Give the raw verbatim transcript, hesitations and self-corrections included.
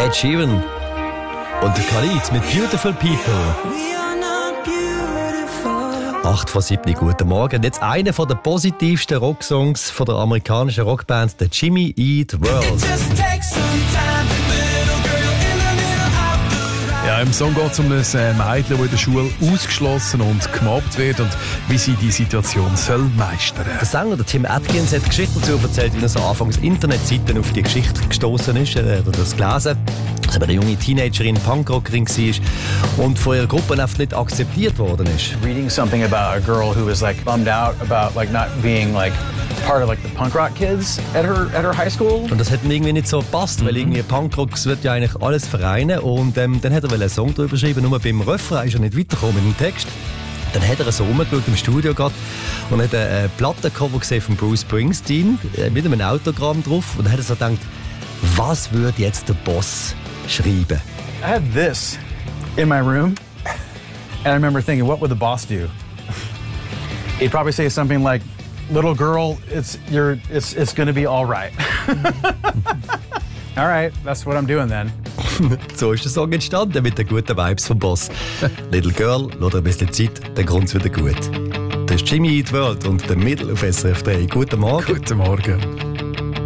Ed Sheeran und der Khalid mit Beautiful People. acht vor sieben, guten Morgen. Und jetzt einer der positivsten Rocksongs von der amerikanischen Rockband, der Jimmy Eat World. Ja, im Song geht es um ein Mädchen, das in der Schule ausgeschlossen und gemobbt wird und wie sie die Situation soll meistern. Der Sänger der Tim Atkins hat Geschichten dazu erzählt, wie er so anfangs Internetseiten auf die Geschichte gestoßen ist. Er hat das gelesen, dass er eine junge Teenagerin, Punkrockerin war und von ihrer Gruppe einfach nicht akzeptiert worden ist. Reading something about a girl who was like bummed out about like not being like part of like the punk rock kids at her at her high school. Und das hat ihm irgendwie nicht so gepasst, mhm. weil irgendwie Punkrocks wird ja eigentlich alles vereinen und ähm, dann hat er einen Song darüber geschrieben, nur beim Refrain ist er nicht weitergekommen mit dem Text. Dann hat er so rumgeschaut im Studio gehabt und hat ein Plattencover gesehen von Bruce Springsteen mit einem Autogramm drauf und dann hat er so gedacht, was würde jetzt der Boss schreiben? I had this in my room and I remember thinking, what would the boss do? He'd probably say something like, little girl, it's you're it's it's going to be all right. All right, that's what I'm doing then. So ist der Song entstanden mit den guten Vibes vom Boss. Little Girl, lass ein bisschen Zeit, dann kommt es wieder gut. Das ist Jimmy Eat World und der Middle auf S R F drei. Guten Morgen. Guten Morgen.